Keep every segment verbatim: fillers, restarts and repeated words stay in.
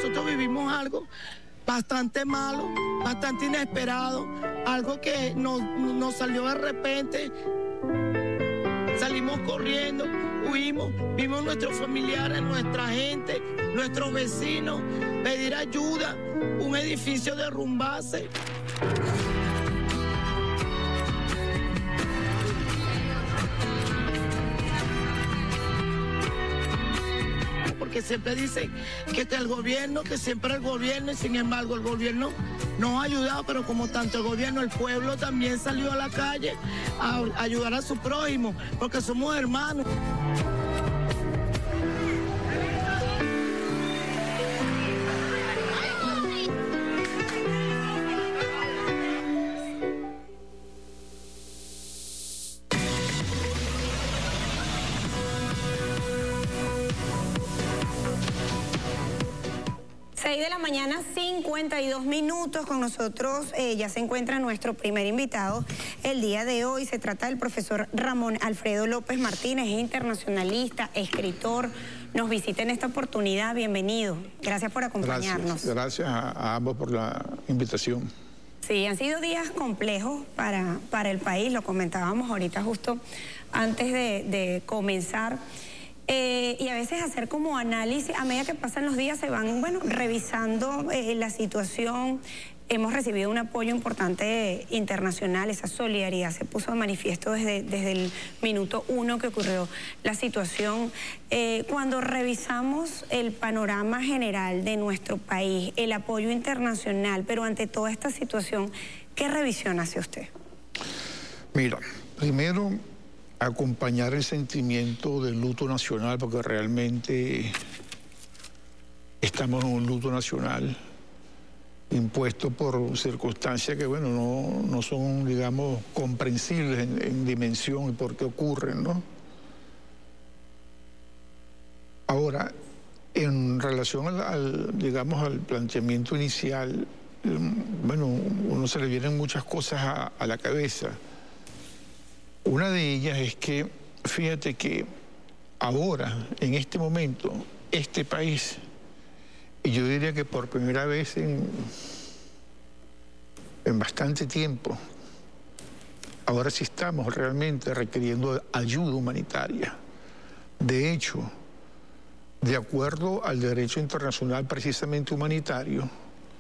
nosotros vivimos algo bastante malo, bastante inesperado, algo que nos, nos salió de repente. Salimos corriendo, huimos, vimos nuestros familiares, nuestra gente, nuestros vecinos, pedir ayuda, un edificio derrumbarse. Porque siempre dicen que, que el gobierno, que siempre el gobierno, y sin embargo el gobierno nos ha ayudado, pero como tanto el gobierno, el pueblo también salió a la calle a ayudar a su prójimo, porque somos hermanos. seis de la mañana, cincuenta y dos minutos. Con nosotros eh, ya se encuentra nuestro primer invitado el día de hoy. Se trata del profesor Ramón Alfredo López Martínez, internacionalista, escritor. Nos visita en esta oportunidad. Bienvenido. Gracias por acompañarnos. Gracias, gracias a, a ambos por la invitación. Sí, han sido días complejos para, para el país. Lo comentábamos ahorita justo antes de, de comenzar. Eh, y a veces hacer como análisis, a medida que pasan los días se van, bueno, revisando eh, la situación. Hemos recibido un apoyo importante internacional, esa solidaridad se puso de manifiesto desde, desde el minuto uno que ocurrió la situación. Eh, cuando revisamos el panorama general de nuestro país, el apoyo internacional, pero ante toda esta situación, ¿qué revisión hace usted? Mira, primero, acompañar el sentimiento del luto nacional, porque realmente estamos en un luto nacional impuesto por circunstancias que, bueno, no, no son, digamos, comprensibles en, en dimensión y por qué ocurren, ¿no? Ahora, en relación al, al, digamos, al planteamiento inicial, bueno, uno se le vienen muchas cosas a, a la cabeza. Una de ellas es que, fíjate que ahora, en este momento, este país, y yo diría que por primera vez en, en bastante tiempo, ahora sí estamos realmente requiriendo ayuda humanitaria. De hecho, de acuerdo al derecho internacional precisamente humanitario,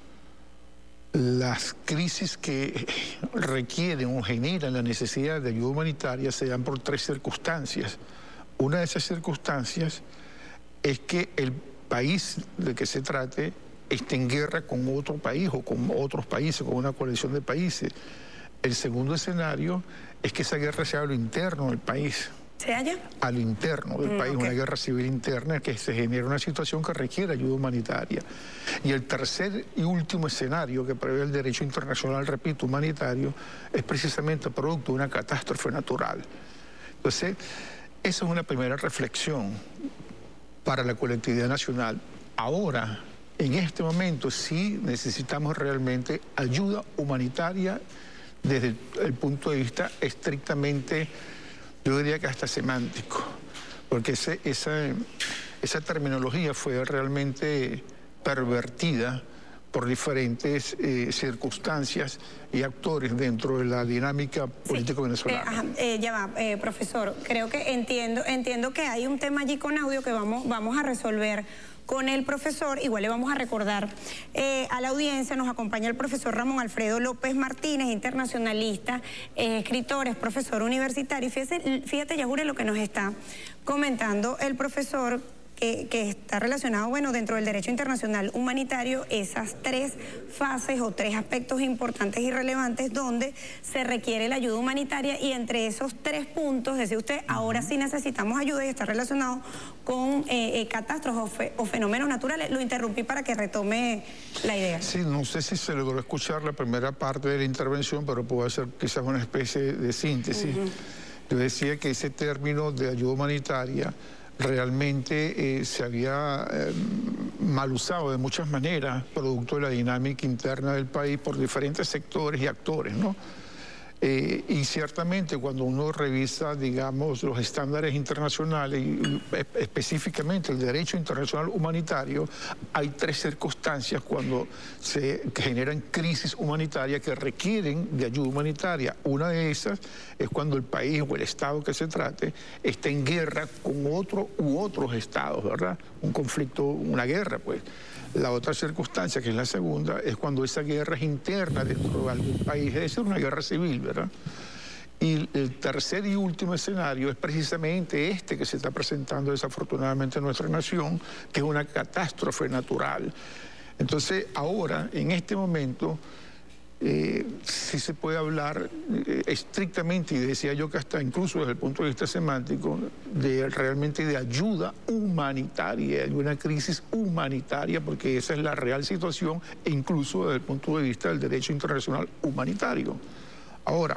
las crisis que requieren o generan la necesidad de ayuda humanitaria se dan por tres circunstancias. Una de esas circunstancias es que el país del que se trate esté en guerra con otro país o con otros países, con una coalición de países. El segundo escenario es que esa guerra sea a lo interno del país. ¿Se halla? A lo interno del mm, país, okay. Una guerra civil interna que se genera una situación que requiere ayuda humanitaria. Y el tercer y último escenario que prevé el derecho internacional, repito, humanitario, es precisamente producto de una catástrofe natural. Entonces, esa es una primera reflexión para la colectividad nacional. Ahora, en este momento, sí necesitamos realmente ayuda humanitaria desde el, el punto de vista estrictamente, yo diría que hasta semántico, porque ese, esa, esa terminología fue realmente pervertida por diferentes eh, circunstancias y actores dentro de la dinámica política sí. venezolana. Eh, eh, ya va, eh, profesor, creo que entiendo, entiendo que hay un tema allí con audio que vamos, vamos a resolver con el profesor. Igual le vamos a recordar eh, a la audiencia, nos acompaña el profesor Ramón Alfredo López Martínez, internacionalista, eh, escritor, es profesor universitario. Y fíjate, fíjate, Yajure, lo que nos está comentando el profesor, que, que está relacionado, bueno, dentro del derecho internacional humanitario, esas tres fases o tres aspectos importantes y relevantes donde se requiere la ayuda humanitaria, y entre esos tres puntos, decía usted, ahora sí necesitamos ayuda y está relacionado con eh, eh, catástrofes o, fe, o fenómenos naturales. Lo interrumpí para que retome la idea. Sí, no sé si se logró escuchar la primera parte de la intervención, pero puedo hacer quizás una especie de síntesis. Uh-huh. Yo decía que ese término de ayuda humanitaria realmente eh, se había eh, mal usado de muchas maneras, producto de la dinámica interna del país por diferentes sectores y actores, ¿no? Eh, y ciertamente cuando uno revisa, digamos, los estándares internacionales, y específicamente el derecho internacional humanitario, hay tres circunstancias cuando se generan crisis humanitarias que requieren de ayuda humanitaria. Una de esas es cuando el país o el estado que se trate está en guerra con otro u otros estados, ¿verdad? Un conflicto, una guerra, pues. La otra circunstancia, que es la segunda, es cuando esa guerra es interna dentro de algún país, es decir, una guerra civil, ¿verdad? Y el tercer y último escenario es precisamente este que se está presentando desafortunadamente en nuestra nación, que es una catástrofe natural. Entonces, ahora, en este momento, Eh, sí se puede hablar eh, estrictamente, y decía yo que hasta incluso desde el punto de vista semántico, de realmente de ayuda humanitaria, de una crisis humanitaria, porque esa es la real situación, e incluso desde el punto de vista del derecho internacional humanitario. Ahora,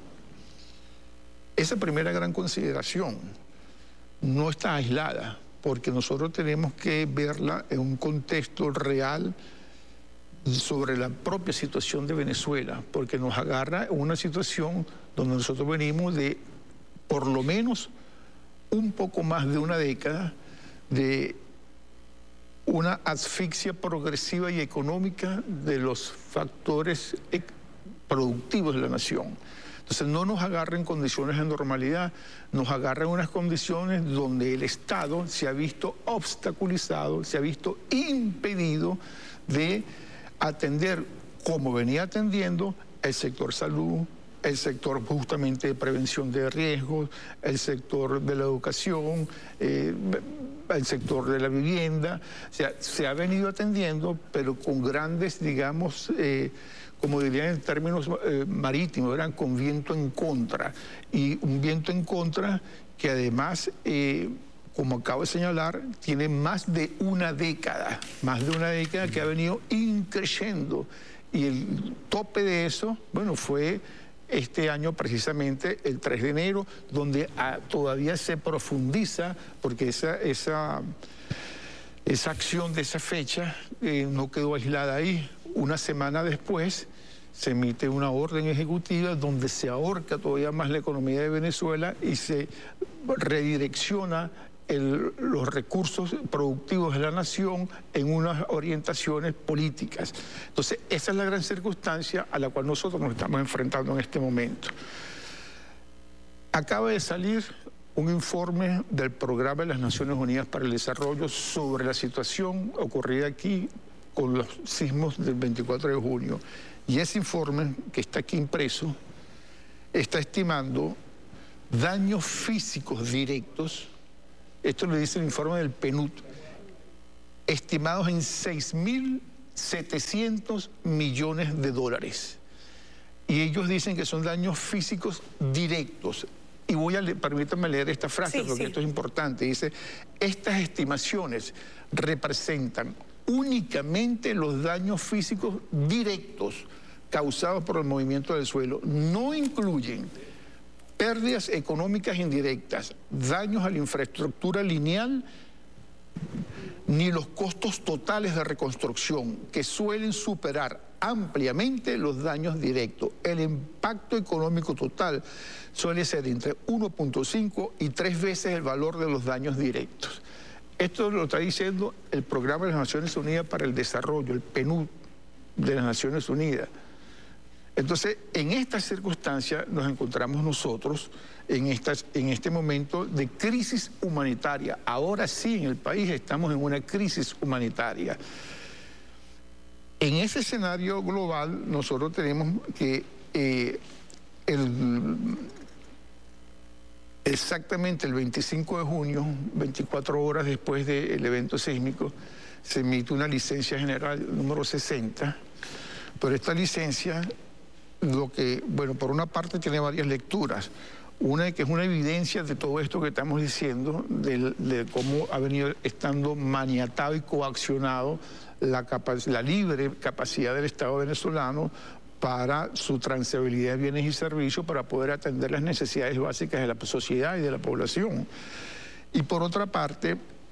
esa primera gran consideración no está aislada, porque nosotros tenemos que verla en un contexto real sobre la propia situación de Venezuela, porque nos agarra en una situación donde nosotros venimos de por lo menos un poco más de una década de una asfixia progresiva y económica de los factores productivos de la nación. Entonces no nos agarra en condiciones de normalidad, nos agarra en unas condiciones donde el Estado se ha visto obstaculizado, se ha visto impedido de atender como venía atendiendo el sector salud, el sector justamente de prevención de riesgos, el sector de la educación, eh, el sector de la vivienda. O sea, se ha venido atendiendo, pero con grandes, digamos, eh, como dirían en términos eh, marítimos, eran con viento en contra. Y un viento en contra que además, eh, como acabo de señalar, tiene más de una década, más de una década que ha venido increciendo. Y el tope de eso, bueno, fue este año precisamente el tres de enero, donde ah, todavía se profundiza, porque esa, esa, esa acción de esa fecha eh, no quedó aislada ahí. Una semana después se emite una orden ejecutiva donde se ahorca todavía más la economía de Venezuela y se redirecciona El, los recursos productivos de la nación en unas orientaciones políticas. Entonces, esa es la gran circunstancia a la cual nosotros nos estamos enfrentando en este momento. Acaba de salir un informe del Programa de las Naciones Unidas para el Desarrollo sobre la situación ocurrida aquí con los sismos del veinticuatro de junio. Y ese informe, que está aquí impreso, está estimando daños físicos directos. Esto lo dice el informe del P N U D, estimados en seis mil setecientos millones de dólares. Y ellos dicen que son daños físicos directos. Y voy a, permítanme leer esta frase, sí, porque sí. Esto es importante. Dice, estas estimaciones representan únicamente los daños físicos directos causados por el movimiento del suelo. No incluyen pérdidas económicas indirectas, daños a la infraestructura lineal, ni los costos totales de reconstrucción, que suelen superar ampliamente los daños directos. El impacto económico total suele ser entre uno punto cinco y tres veces el valor de los daños directos. Esto lo está diciendo el Programa de las Naciones Unidas para el Desarrollo, el P N U D de las Naciones Unidas. Entonces, en estas circunstancias nos encontramos nosotros en, estas, en este momento de crisis humanitaria. Ahora sí, en el país estamos en una crisis humanitaria. En ese escenario global, nosotros tenemos que eh, el, exactamente el veinticinco de junio, veinticuatro horas después del evento sísmico, se emite una licencia general número sesenta, pero esta licencia, lo que, bueno, por una parte tiene varias lecturas. Una que es una evidencia de todo esto que estamos diciendo, de, de cómo ha venido estando maniatado y coaccionado la, la libre capacidad del Estado venezolano para su transferabilidad de bienes y servicios para poder atender las necesidades básicas de la sociedad y de la población. Y por otra parte,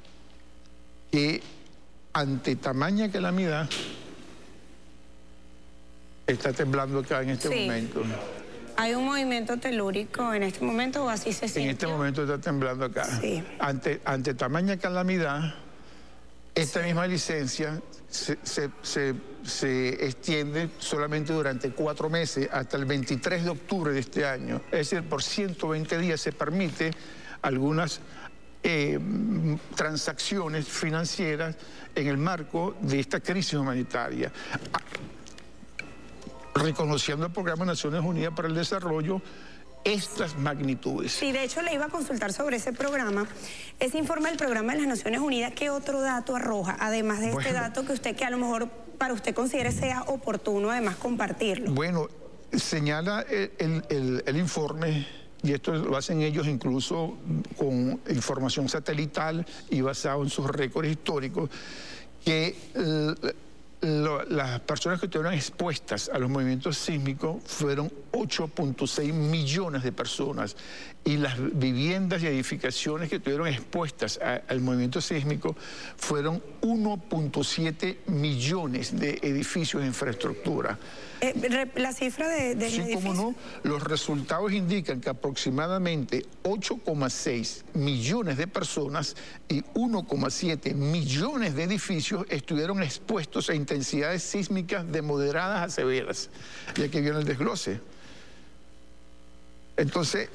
que ante tamaña calamidad, está temblando acá en este sí. momento. ¿Hay un movimiento telúrico en este momento o así se siente? En este momento está temblando acá. Sí. Ante, ante tamaña calamidad, esta sí. misma licencia se, se, se, se extiende solamente durante cuatro meses, hasta el veintitrés de octubre de este año. Es decir, por ciento veinte días se permite algunas eh, transacciones financieras en el marco de esta crisis humanitaria. Reconociendo el Programa de Naciones Unidas para el Desarrollo, estas magnitudes. Sí, de hecho le iba a consultar sobre ese programa. Ese informe del Programa de las Naciones Unidas, ¿qué otro dato arroja? Además de bueno, este dato que usted, que a lo mejor para usted considere sea oportuno además compartirlo. Bueno, señala el, el, el, el informe, y esto lo hacen ellos incluso con información satelital y basado en sus récords históricos, que el, Lo, las personas que estuvieron expuestas a los movimientos sísmicos fueron ocho punto seis millones de personas y las viviendas y edificaciones que estuvieron expuestas a, al movimiento sísmico fueron uno punto siete millones de edificios e infraestructura. Eh, la cifra de, de sí, cómo no, los resultados indican que aproximadamente ocho coma seis millones de personas y uno coma siete millones de edificios estuvieron expuestos a intensidades sísmicas de moderadas a severas. Y aquí viene el desglose. Entonces,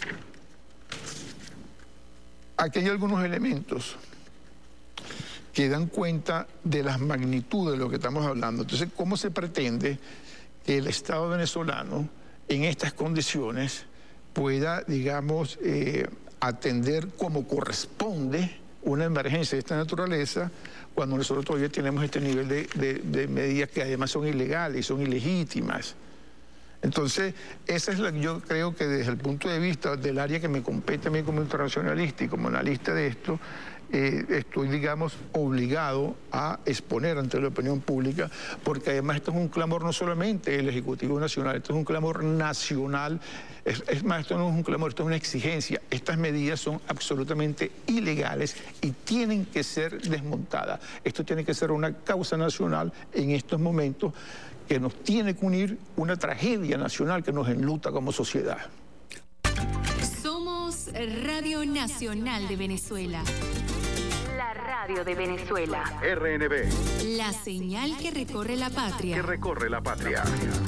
aquí hay algunos elementos que dan cuenta de las magnitudes de lo que estamos hablando. Entonces, ¿cómo se pretende que el Estado venezolano en estas condiciones pueda, digamos, eh, atender como corresponde una emergencia de esta naturaleza cuando nosotros todavía tenemos este nivel de, de, de medidas que además son ilegales y son ilegítimas? Entonces, esa es la que yo creo que desde el punto de vista del área que me compete a mí como internacionalista y como analista de esto, eh, estoy, digamos, obligado a exponer ante la opinión pública, porque además esto es un clamor no solamente del Ejecutivo Nacional, esto es un clamor nacional, es, es más, esto no es un clamor, esto es una exigencia. Estas medidas son absolutamente ilegales y tienen que ser desmontadas. Esto tiene que ser una causa nacional en estos momentos, que nos tiene que unir una tragedia nacional que nos enluta como sociedad. Somos Radio Nacional de Venezuela. La radio de Venezuela. R N B. La señal que recorre la patria. Que recorre la patria.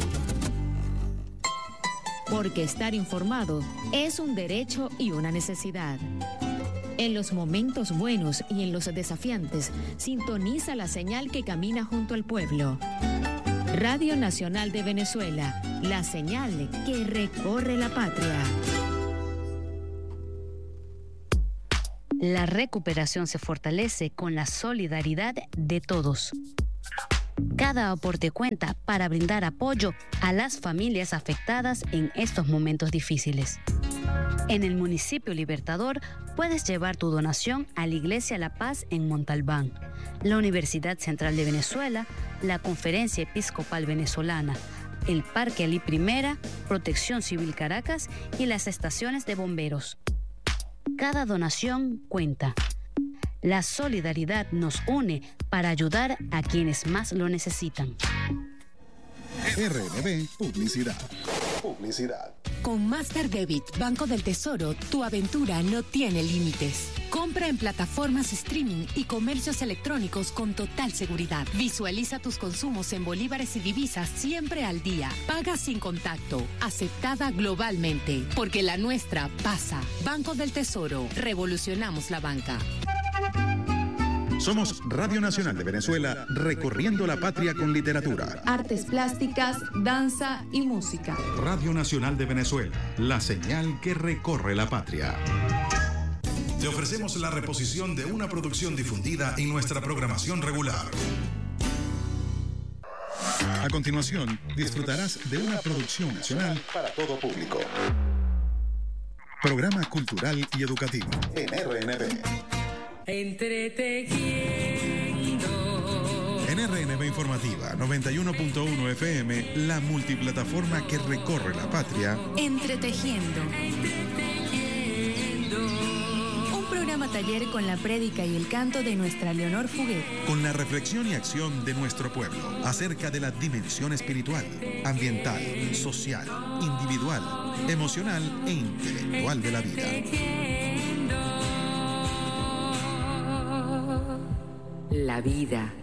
Porque estar informado es un derecho y una necesidad. En los momentos buenos y en los desafiantes, sintoniza la señal que camina junto al pueblo. Radio Nacional de Venezuela, la señal que recorre la patria. La recuperación se fortalece con la solidaridad de todos. Cada aporte cuenta para brindar apoyo a las familias afectadas en estos momentos difíciles. En el municipio Libertador puedes llevar tu donación a la Iglesia La Paz en Montalbán, la Universidad Central de Venezuela, la Conferencia Episcopal Venezolana, el Parque Alí Primera, Protección Civil Caracas y las estaciones de bomberos. Cada donación cuenta. La solidaridad nos une para ayudar a quienes más lo necesitan. R N B Publicidad. Publicidad. Con Master Debit, Banco del Tesoro, tu aventura no tiene límites. Compra en plataformas streaming y comercios electrónicos con total seguridad. Visualiza tus consumos en bolívares y divisas siempre al día. Paga sin contacto. Aceptada globalmente. Porque la nuestra pasa. Banco del Tesoro. Revolucionamos la banca. Somos Radio Nacional de Venezuela, recorriendo la patria con literatura, artes plásticas, danza y música. Radio Nacional de Venezuela, la señal que recorre la patria. Te ofrecemos la reposición de una producción difundida en nuestra programación regular. A continuación, disfrutarás de una producción nacional para todo público. Programa cultural y educativo en R N B. Entretejiendo. En R N B Informativa noventa y uno punto uno F M, la multiplataforma que recorre la patria. Entretejiendo. Un programa taller con la prédica y el canto de nuestra Leonor Fuguet. Con la reflexión y acción de nuestro pueblo acerca de la dimensión espiritual, ambiental, social, individual emocional e intelectual de la vida. La vida.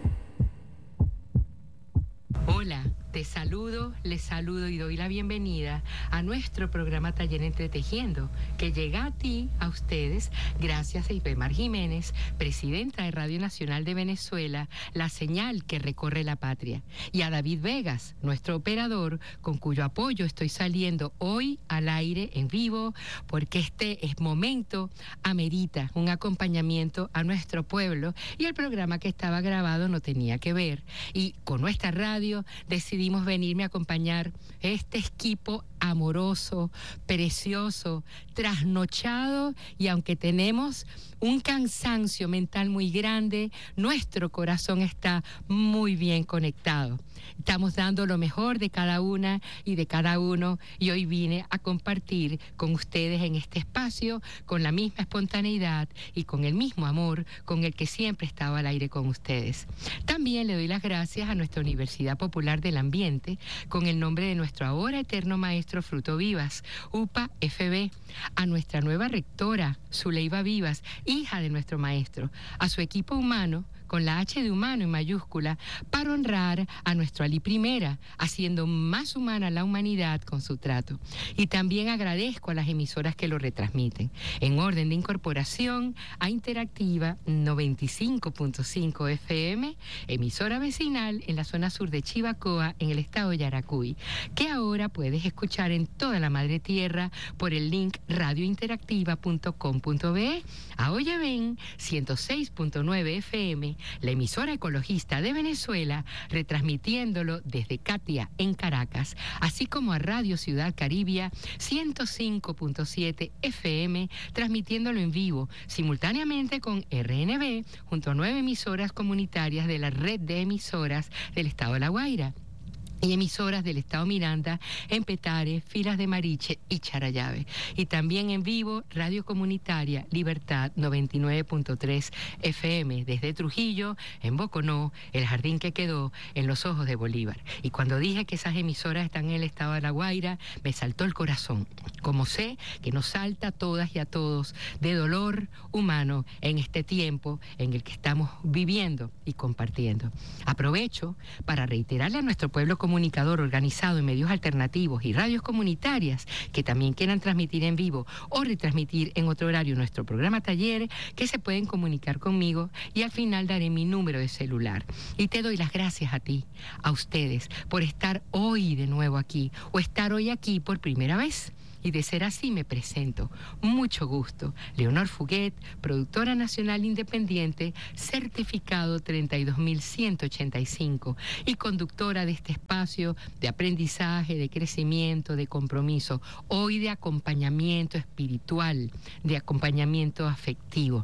Hola, te saludo, les saludo y doy la bienvenida a nuestro programa Taller Entretejiendo, que llega a ti, a ustedes, gracias a Ibemar Jiménez, presidenta de Radio Nacional de Venezuela, la señal que recorre la patria, y a David Vegas, nuestro operador, con cuyo apoyo estoy saliendo hoy al aire en vivo, porque este es momento amerita un acompañamiento a nuestro pueblo, y el programa que estaba grabado no tenía que ver, y con nuestra radio decidimos venirme a acompañar este equipo amoroso, precioso, trasnochado, y aunque tenemos un cansancio mental muy grande, nuestro corazón está muy bien conectado. Estamos dando lo mejor de cada una y de cada uno, y hoy vine a compartir con ustedes en este espacio con la misma espontaneidad y con el mismo amor con el que siempre estaba al aire con ustedes. También le doy las gracias a nuestra Universidad Popular del Ambiente, con el nombre de nuestro ahora eterno maestro Fruto Vivas, U P A F B, a nuestra nueva rectora, Zuleiva Vivas, hija de nuestro maestro, a su equipo humano, con la H de humano en mayúscula, para honrar a nuestro Ali Primera, haciendo más humana la humanidad con su trato. Y también agradezco a las emisoras que lo retransmiten. En orden de incorporación a Interactiva noventa y cinco punto cinco F M, emisora vecinal en la zona sur de Chivacoa, en el estado de Yaracuy, que ahora puedes escuchar en toda la madre tierra por el link radio interactiva punto com punto be. A Oye Ven ciento seis punto nueve F M, la emisora ecologista de Venezuela, retransmitiéndolo desde Catia en Caracas, así como a Radio Ciudad Caribia ciento cinco punto siete F M, transmitiéndolo en vivo, simultáneamente con R N B, junto a nueve emisoras comunitarias de la red de emisoras del estado de La Guaira, y emisoras del estado Miranda en Petare, Filas de Mariche y Charallave. Y también en vivo, Radio Comunitaria Libertad noventa y nueve punto tres F M, desde Trujillo, en Boconó, el jardín que quedó en los ojos de Bolívar. Y cuando dije que esas emisoras están en el estado de La Guaira, me saltó el corazón, como sé que nos salta a todas y a todos de dolor humano en este tiempo en el que estamos viviendo y compartiendo. Aprovecho para reiterarle a nuestro pueblo comunitario comunicador organizado en medios alternativos y radios comunitarias que también quieran transmitir en vivo o retransmitir en otro horario nuestro programa Taller, que se pueden comunicar conmigo, y al final daré mi número de celular. Y te doy las gracias a ti, a ustedes, por estar hoy de nuevo aquí o estar hoy aquí por primera vez. Y de ser así me presento. Mucho gusto. Leonor Fuguet, productora nacional independiente, certificado treinta y dos mil ciento ochenta y cinco y conductora de este espacio de aprendizaje, de crecimiento, de compromiso, hoy de acompañamiento espiritual, de acompañamiento afectivo.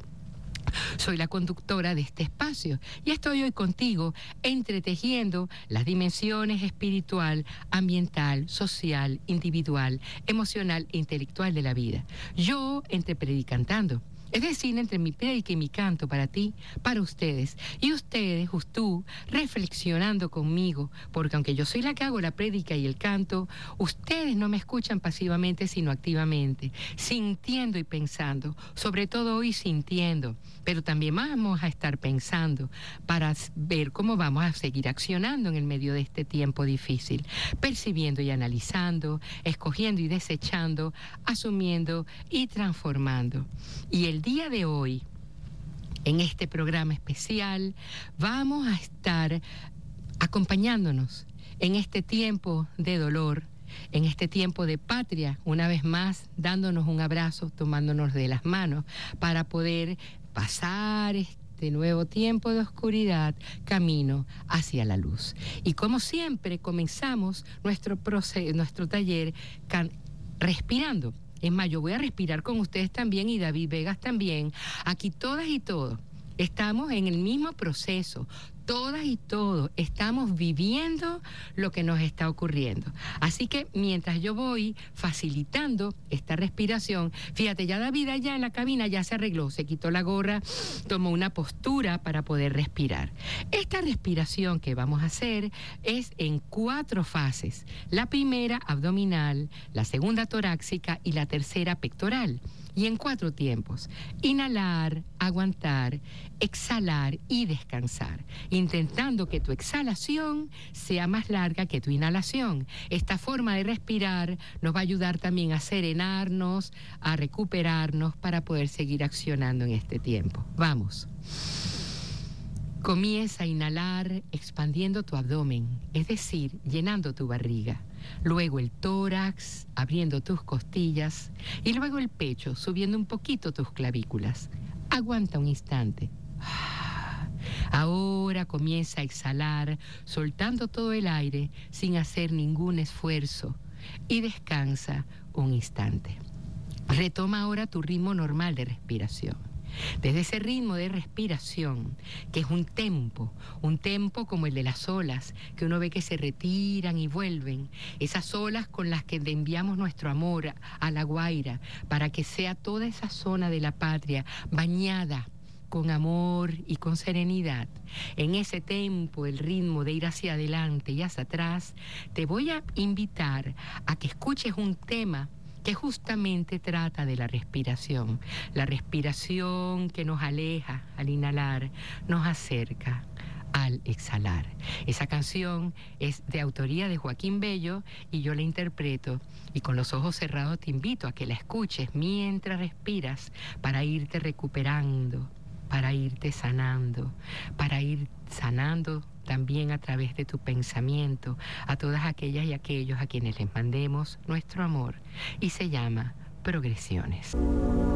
Soy la conductora de este espacio y estoy hoy contigo entretejiendo las dimensiones espiritual, ambiental, social, individual, emocional e intelectual de la vida. Yo entre predicantando, es decir, entre mi prédica y mi canto para ti, para ustedes, y ustedes, tú, reflexionando conmigo, porque aunque yo soy la que hago la prédica y el canto, ustedes no me escuchan pasivamente, sino activamente, sintiendo y pensando, sobre todo hoy sintiendo, pero también vamos a estar pensando para ver cómo vamos a seguir accionando en el medio de este tiempo difícil, percibiendo y analizando, escogiendo y desechando, asumiendo y transformando. Y el día de hoy, en este programa especial, vamos a estar acompañándonos en este tiempo de dolor, en este tiempo de patria, una vez más dándonos un abrazo, tomándonos de las manos para poder pasar este nuevo tiempo de oscuridad camino hacia la luz. Y como siempre comenzamos nuestro, proce- nuestro taller can- respirando. Es más, yo voy a respirar con ustedes también, y David Vegas también. Aquí todas y todos estamos en el mismo proceso. todas y todos estamos viviendo lo que nos está ocurriendo. Así que mientras yo voy facilitando esta respiración, fíjate, ya David allá en la cabina ya se arregló, se quitó la gorra, tomó una postura para poder respirar. Esta respiración que vamos a hacer es en cuatro fases. La primera abdominal, la segunda torácica y la tercera pectoral. Y en cuatro tiempos: inhalar, aguantar, exhalar y descansar, intentando que tu exhalación sea más larga que tu inhalación. Esta forma de respirar nos va a ayudar también a serenarnos, a recuperarnos para poder seguir accionando en este tiempo. Vamos. Comienza a inhalar expandiendo tu abdomen, es decir, llenando tu barriga. Luego el tórax, abriendo tus costillas. Y luego el pecho, subiendo un poquito tus clavículas. Aguanta un instante. Ahora comienza a exhalar, soltando todo el aire sin hacer ningún esfuerzo. Y descansa un instante. Retoma ahora tu ritmo normal de respiración. Desde ese ritmo de respiración, que es un tempo, un tempo como el de las olas, que uno ve que se retiran y vuelven, esas olas con las que enviamos nuestro amor a La Guaira, para que sea toda esa zona de la patria bañada con amor y con serenidad. En ese tempo, el ritmo de ir hacia adelante y hacia atrás, te voy a invitar a que escuches un tema que justamente trata de la respiración. La respiración que nos aleja al inhalar, nos acerca al exhalar. Esa canción es de autoría de Joaquín Bello y yo la interpreto, y con los ojos cerrados te invito a que la escuches mientras respiras, para irte recuperando, para irte sanando, para ir sanando también a través de tu pensamiento a todas aquellas y aquellos a quienes les mandemos nuestro amor, y se llama Progresiones.